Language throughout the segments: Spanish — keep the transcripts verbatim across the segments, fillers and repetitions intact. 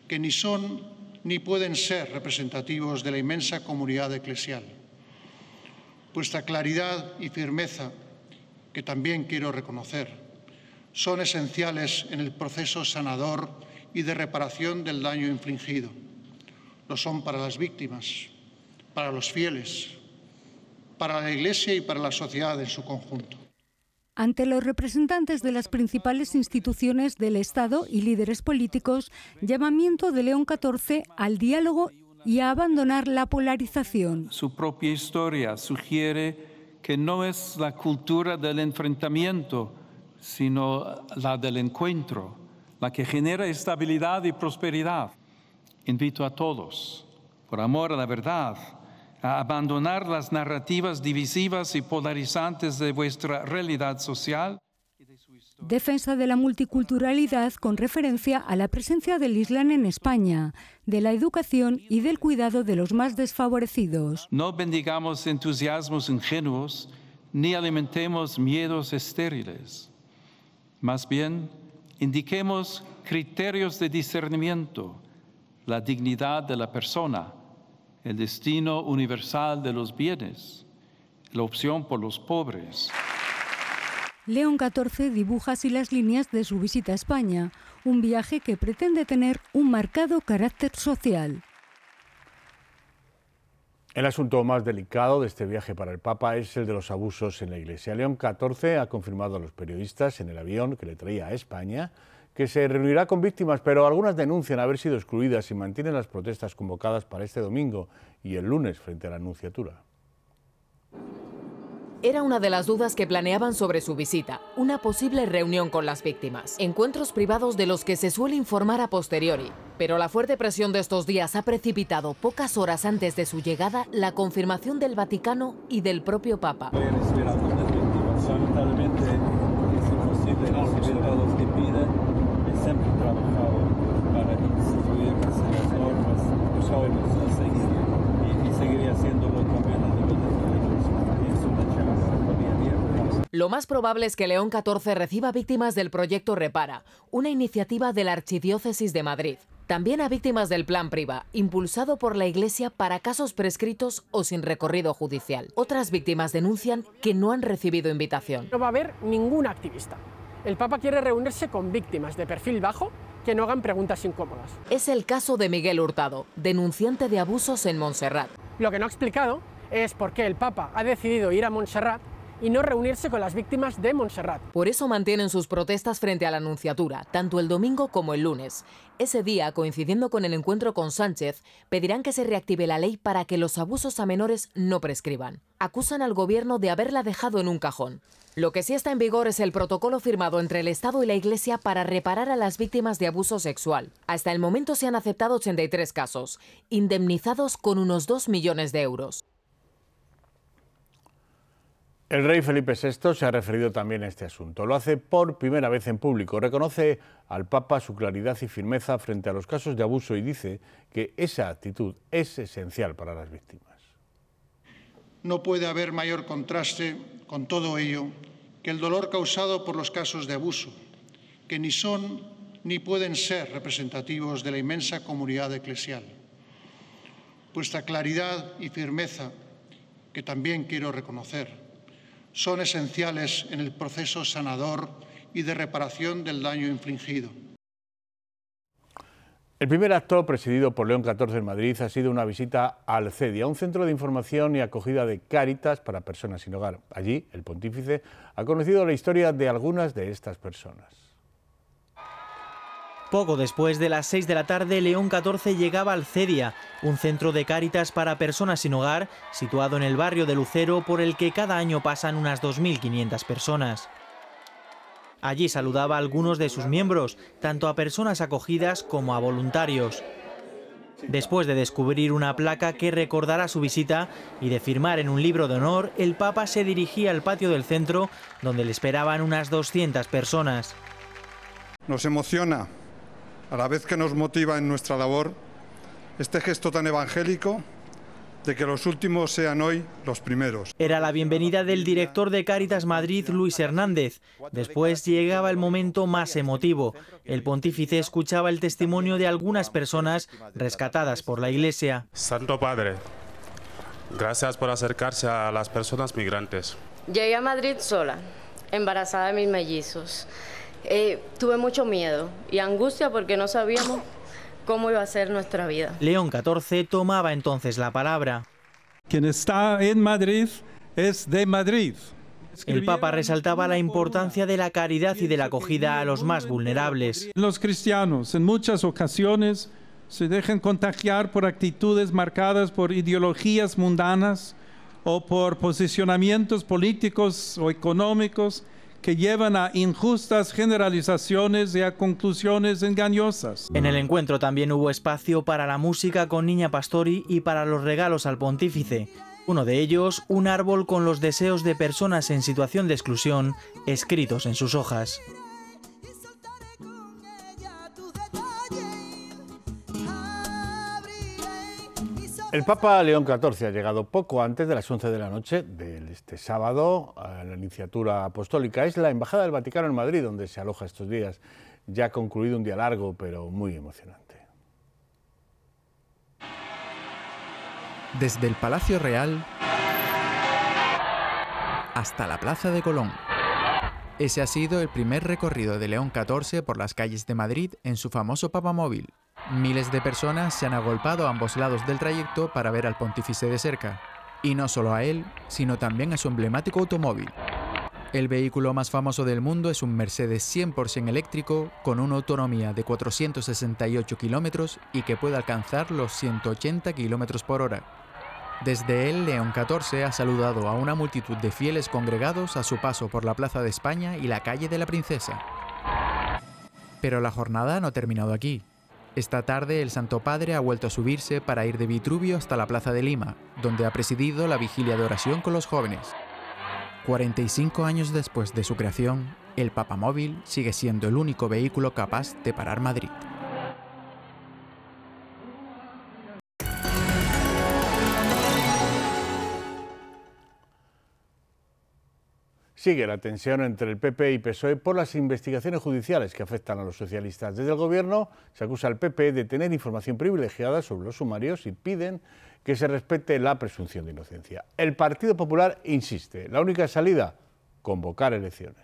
que ni son ni pueden ser representativos de la inmensa comunidad eclesial. Vuestra claridad y firmeza, que también quiero reconocer, son esenciales en el proceso sanador y de reparación del daño infligido. Lo son para las víctimas, para los fieles, para la Iglesia y para la sociedad en su conjunto. Ante los representantes de las principales instituciones del Estado y líderes políticos, llamamiento de León catorce al diálogo y a abandonar la polarización. Su propia historia sugiere que no es la cultura del enfrentamiento, sino la del encuentro, la que genera estabilidad y prosperidad. Invito a todos, por amor a la verdad, a abandonar las narrativas divisivas y polarizantes de vuestra realidad social. Defensa de la multiculturalidad con referencia a la presencia del Islam en España, de la educación y del cuidado de los más desfavorecidos. No bendigamos entusiasmos ingenuos ni alimentemos miedos estériles. Más bien, indiquemos criterios de discernimiento, la dignidad de la persona, el destino universal de los bienes, la opción por los pobres. León catorce dibuja así las líneas de su visita a España, un viaje que pretende tener un marcado carácter social. El asunto más delicado de este viaje para el Papa es el de los abusos en la Iglesia. León catorce ha confirmado a los periodistas en el avión que le traía a España que se reunirá con víctimas, pero algunas denuncian haber sido excluidas y mantienen las protestas convocadas para este domingo y el lunes frente a la Nunciatura. Era una de las dudas que planeaban sobre su visita, una posible reunión con las víctimas. Encuentros privados de los que se suele informar a posteriori. Pero la fuerte presión de estos días ha precipitado, pocas horas antes de su llegada, la confirmación del Vaticano y del propio Papa. Sempre trabajado para instituir las normas, los normas a seguir y, y seguiría haciéndolo también a nivel de es una charla. Lo más probable es que León catorce reciba víctimas del proyecto Repara, una iniciativa de la Archidiócesis de Madrid. También a víctimas del Plan Priva, impulsado por la Iglesia para casos prescritos o sin recorrido judicial. Otras víctimas denuncian que no han recibido invitación. No va a haber ningún activista. El Papa quiere reunirse con víctimas de perfil bajo que no hagan preguntas incómodas. Es el caso de Miguel Hurtado, denunciante de abusos en Montserrat. Lo que no ha explicado es por qué el Papa ha decidido ir a Montserrat y no reunirse con las víctimas de Montserrat. Por eso mantienen sus protestas frente a la Nunciatura, tanto el domingo como el lunes. Ese día, coincidiendo con el encuentro con Sánchez, pedirán que se reactive la ley para que los abusos a menores no prescriban. Acusan al gobierno de haberla dejado en un cajón. Lo que sí está en vigor es el protocolo firmado entre el Estado y la Iglesia para reparar a las víctimas de abuso sexual. Hasta el momento se han aceptado ochenta y tres casos, indemnizados con unos dos millones de euros. El rey Felipe sexto se ha referido también a este asunto. Lo hace por primera vez en público. Reconoce al Papa su claridad y firmeza frente a los casos de abuso y dice que esa actitud es esencial para las víctimas. No puede haber mayor contraste con todo ello que el dolor causado por los casos de abuso, que ni son ni pueden ser representativos de la inmensa comunidad eclesial. Vuestra claridad y firmeza, que también quiero reconocer, son esenciales en el proceso sanador y de reparación del daño infligido. El primer acto, presidido por León catorce en Madrid, ha sido una visita a Alcedia, un centro de información y acogida de Cáritas para personas sin hogar. Allí, el pontífice ha conocido la historia de algunas de estas personas. Poco después de las seis de la tarde, León catorce llegaba a Alcedia, un centro de Cáritas para personas sin hogar, situado en el barrio de Lucero, por el que cada año pasan unas dos mil quinientas personas. Allí saludaba a algunos de sus miembros, tanto a personas acogidas como a voluntarios. Después de descubrir una placa que recordará su visita y de firmar en un libro de honor, el Papa se dirigía al patio del centro, donde le esperaban unas doscientas personas. Nos emociona, a la vez que nos motiva en nuestra labor, este gesto tan evangélico de que los últimos sean hoy los primeros. Era la bienvenida del director de Cáritas Madrid, Luis Hernández. Después llegaba el momento más emotivo. El pontífice escuchaba el testimonio de algunas personas rescatadas por la Iglesia. Santo Padre, gracias por acercarse a las personas migrantes. Llegué a Madrid sola, embarazada de mis mellizos. Eh, tuve mucho miedo y angustia porque no sabíamos cómo iba a ser nuestra vida. León catorce tomaba entonces la palabra. Quien está en Madrid es de Madrid. El Papa resaltaba la importancia de la caridad y de la acogida a los más vulnerables. Los cristianos en muchas ocasiones se dejan contagiar por actitudes marcadas por ideologías mundanas o por posicionamientos políticos o económicos que llevan a injustas generalizaciones y a conclusiones engañosas. En el encuentro también hubo espacio para la música con Niña Pastori y para los regalos al pontífice. Uno de ellos, un árbol con los deseos de personas en situación de exclusión escritos en sus hojas. El Papa León catorce ha llegado poco antes de las once de la noche de este sábado a la Nunciatura Apostólica. Es la Embajada del Vaticano en Madrid, donde se aloja estos días. Ya ha concluido un día largo, pero muy emocionante. Desde el Palacio Real hasta la Plaza de Colón. Ese ha sido el primer recorrido de León catorce por las calles de Madrid en su famoso papamóvil. Miles de personas se han agolpado a ambos lados del trayecto para ver al pontífice de cerca. Y no solo a él, sino también a su emblemático automóvil. El vehículo más famoso del mundo es un Mercedes cien por ciento eléctrico con una autonomía de cuatrocientos sesenta y ocho kilómetros y que puede alcanzar los ciento ochenta kilómetros por hora. Desde él, León catorce ha saludado a una multitud de fieles congregados a su paso por la Plaza de España y la Calle de la Princesa. Pero la jornada no ha terminado aquí. Esta tarde el Santo Padre ha vuelto a subirse para ir de Vitruvio hasta la Plaza de Lima, donde ha presidido la vigilia de oración con los jóvenes. cuarenta y cinco años después de su creación, el papamóvil sigue siendo el único vehículo capaz de parar Madrid. Sigue la tensión entre el P P y P S O E por las investigaciones judiciales que afectan a los socialistas. Desde el Gobierno se acusa al P P de tener información privilegiada sobre los sumarios y piden que se respete la presunción de inocencia. El Partido Popular insiste, la única salida, convocar elecciones.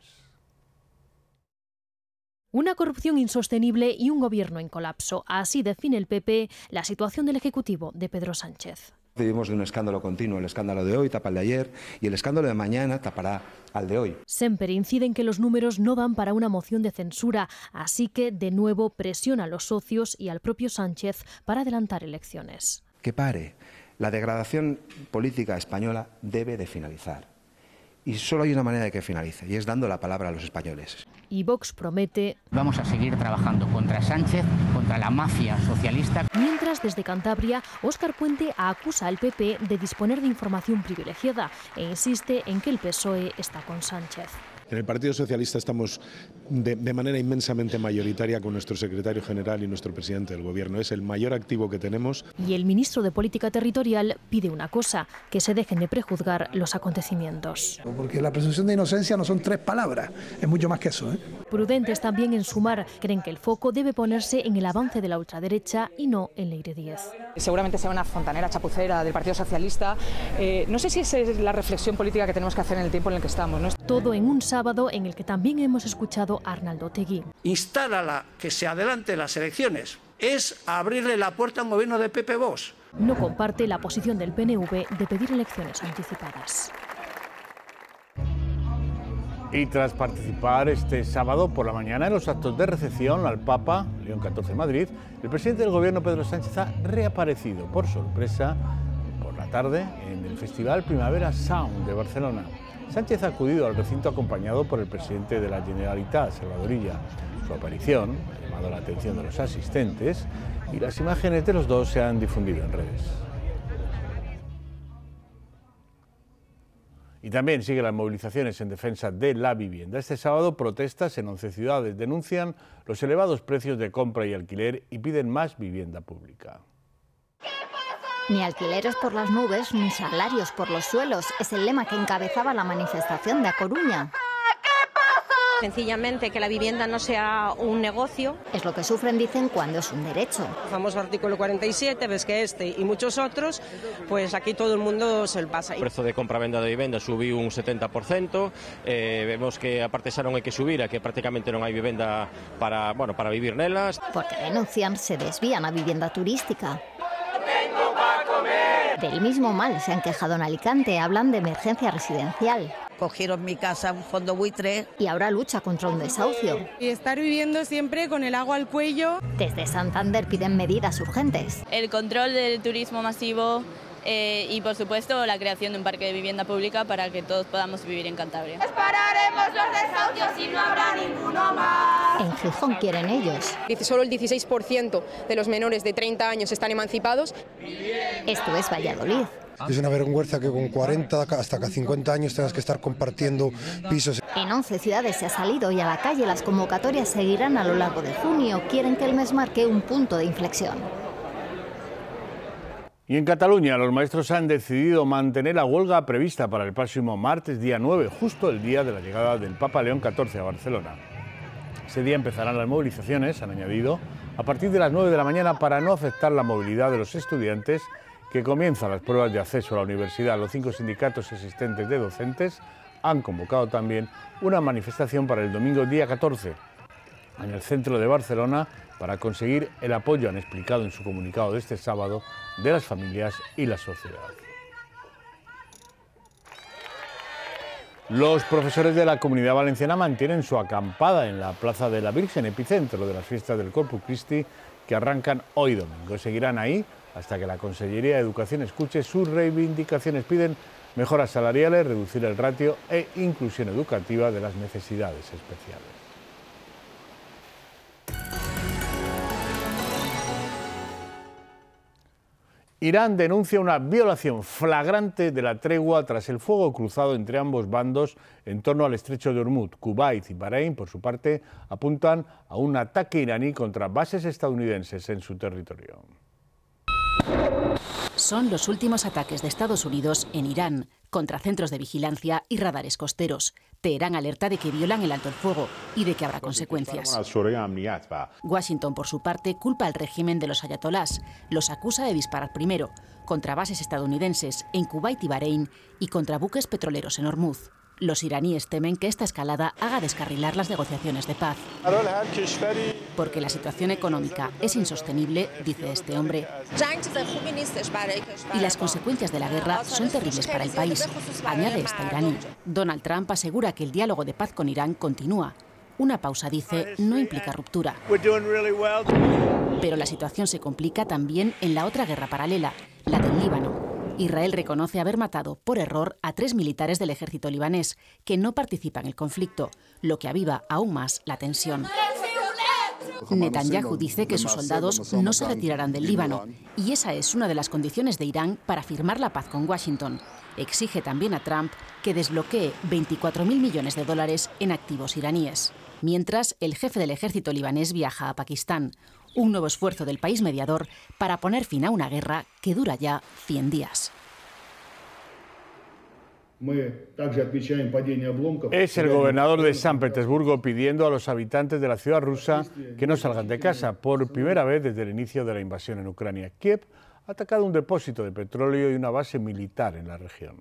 Una corrupción insostenible y un gobierno en colapso. Así define el P P la situación del Ejecutivo de Pedro Sánchez. Vivimos de un escándalo continuo. El escándalo de hoy tapa el de ayer y el escándalo de mañana tapará al de hoy. Semper incide en que los números no dan para una moción de censura, así que de nuevo presiona a los socios y al propio Sánchez para adelantar elecciones. Que pare. La degradación política española debe de finalizar. Y solo hay una manera de que finalice, y es dando la palabra a los españoles. Y Vox promete: vamos a seguir trabajando contra Sánchez, contra la mafia socialista. Mientras, desde Cantabria, Óscar Puente acusa al P P de disponer de información privilegiada e insiste en que el P S O E está con Sánchez. En el Partido Socialista estamos de, de manera inmensamente mayoritaria con nuestro secretario general y nuestro presidente del Gobierno. Es el mayor activo que tenemos. Y el ministro de Política Territorial pide una cosa: que se dejen de prejuzgar los acontecimientos. Porque la presunción de inocencia no son tres palabras, es mucho más que eso, ¿eh? Prudentes también en Sumar, creen que el foco debe ponerse en el avance de la ultraderecha y no en Leire Díez. Seguramente sea una fontanera chapucera del Partido Socialista. Eh, no sé si esa es la reflexión política que tenemos que hacer en el tiempo en el que estamos, ¿no? Todo en un sábado en el que también hemos escuchado a Arnaldo Otegi. Instar a la que se adelanten las elecciones es abrirle la puerta a un gobierno de P P Vox. No comparte la posición del P N V de pedir elecciones anticipadas. Y tras participar este sábado por la mañana en los actos de recepción al Papa León catorce en Madrid, el presidente del Gobierno, Pedro Sánchez, ha reaparecido por sorpresa por la tarde en el Festival Primavera Sound de Barcelona. Sánchez ha acudido al recinto acompañado por el presidente de la Generalitat, Salvador Illa. Su aparición ha llamado la atención de los asistentes y las imágenes de los dos se han difundido en redes. Y también siguen las movilizaciones en defensa de la vivienda. Este sábado protestas en once ciudades denuncian los elevados precios de compra y alquiler y piden más vivienda pública. ¿Qué pasa Ni alquileres por las nubes, ni salarios por los suelos. Es el lema que encabezaba la manifestación de A Coruña. Sencillamente que la vivienda no sea un negocio. Es lo que sufren, dicen, cuando es un derecho. El famoso artículo cuarenta y siete, ves que este y muchos otros, pues aquí todo el mundo se lo pasa. O prezo de compra-venda de vivenda subiu un setenta por cento, eh, vemos que a parte xa non hai que subir, a que prácticamente non hai vivenda para, bueno, para vivir nelas. Porque denuncian, se desvían a vivienda turística. Del mismo mal se han quejado en Alicante, hablan de emergencia residencial. Cogieron mi casa un fondo buitre. Y ahora lucha contra un desahucio. Y estar viviendo siempre con el agua al cuello. Desde Santander piden medidas urgentes. El control del turismo masivo eh, y, por supuesto, la creación de un parque de vivienda pública para que todos podamos vivir en Cantabria. Pararemos los desahucios y no habrá ninguno más. En Gijón quieren ellos. Solo el dieciséis por ciento de los menores de treinta años están emancipados. Esto es Valladolid. Es una vergüenza que con cuarenta hasta cincuenta años tengas que estar compartiendo pisos. En once ciudades se ha salido y a la calle las convocatorias seguirán a lo largo de junio. Quieren que el mes marque un punto de inflexión. Y en Cataluña los maestros han decidido mantener la huelga prevista para el próximo martes, día nueve, justo el día de la llegada del Papa León catorce a Barcelona. Ese día empezarán las movilizaciones, han añadido, a partir de las nueve de la mañana para no afectar la movilidad de los estudiantes que comienzan las pruebas de acceso a la universidad. Los cinco sindicatos existentes de docentes han convocado también una manifestación para el domingo día catorce en el centro de Barcelona para conseguir el apoyo, han explicado en su comunicado de este sábado, de las familias y la sociedad. Los profesores de la Comunidad Valenciana mantienen su acampada en la Plaza de la Virgen, epicentro de las fiestas del Corpus Christi, que arrancan hoy domingo. Seguirán ahí hasta que la Consellería de Educación escuche sus reivindicaciones. Piden mejoras salariales, reducir el ratio e inclusión educativa de las necesidades especiales. Irán denuncia una violación flagrante de la tregua tras el fuego cruzado entre ambos bandos en torno al estrecho de Hormuz. Kuwait y Bahrein, por su parte, apuntan a un ataque iraní contra bases estadounidenses en su territorio. Son los últimos ataques de Estados Unidos en Irán contra centros de vigilancia y radares costeros. Teherán alerta de que violan el alto el fuego y de que habrá consecuencias. Washington, por su parte, culpa al régimen de los ayatolás. Los acusa de disparar primero contra bases estadounidenses en Kuwait y Bahrein y contra buques petroleros en Hormuz. Los iraníes temen que esta escalada haga descarrilar las negociaciones de paz. Porque la situación económica es insostenible, dice este hombre, y las consecuencias de la guerra son terribles para el país, añade esta iraní. Donald Trump asegura que el diálogo de paz con Irán continúa. Una pausa, dice, no implica ruptura. Pero la situación se complica también en la otra guerra paralela, la del Líbano. Israel reconoce haber matado por error a tres militares del ejército libanés que no participan en el conflicto, lo que aviva aún más la tensión. Netanyahu dice que sus soldados no se retirarán del Líbano y esa es una de las condiciones de Irán para firmar la paz con Washington. Exige también a Trump que desbloquee veinticuatro mil millones de dólares en activos iraníes. Mientras, el jefe del ejército libanés viaja a Pakistán, un nuevo esfuerzo del país mediador para poner fin a una guerra que dura ya cien días. Es el gobernador de San Petersburgo pidiendo a los habitantes de la ciudad rusa que no salgan de casa por primera vez desde el inicio de la invasión en Ucrania. Kiev ha atacado un depósito de petróleo y una base militar en la región.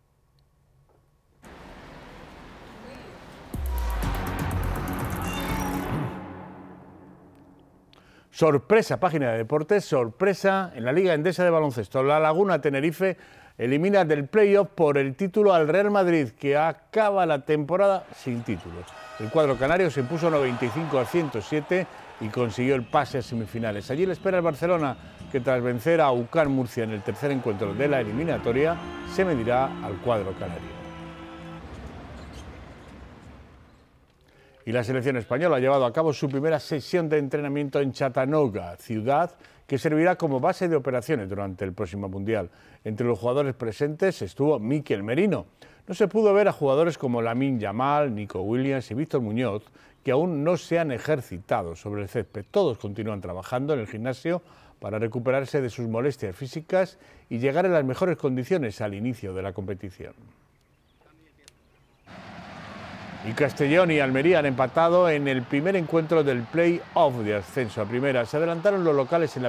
Sorpresa, página de deportes, sorpresa en la Liga Endesa de Baloncesto. La Laguna Tenerife elimina del playoff por el título al Real Madrid, que acaba la temporada sin títulos. El cuadro canario se impuso noventa y cinco a ciento siete y consiguió el pase a semifinales. Allí le espera el Barcelona, que tras vencer a U C A M Murcia en el tercer encuentro de la eliminatoria, se medirá al cuadro canario. Y la selección española ha llevado a cabo su primera sesión de entrenamiento en Chattanooga, ciudad que servirá como base de operaciones durante el próximo Mundial. Entre los jugadores presentes estuvo Mikel Merino. No se pudo ver a jugadores como Lamine Yamal, Nico Williams y Víctor Muñoz, que aún no se han ejercitado sobre el césped. Todos continúan trabajando en el gimnasio para recuperarse de sus molestias físicas y llegar en las mejores condiciones al inicio de la competición. Y Castellón y Almería han empatado en el primer encuentro del play-off de ascenso a primera. Se adelantaron los locales en la